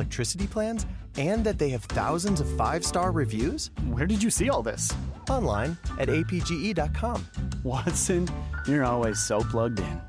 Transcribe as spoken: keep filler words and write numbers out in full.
electricity plans and that they have thousands of five-star reviews? Where did you see all this? Online at A P G E dot com. Watson, you're always so plugged in.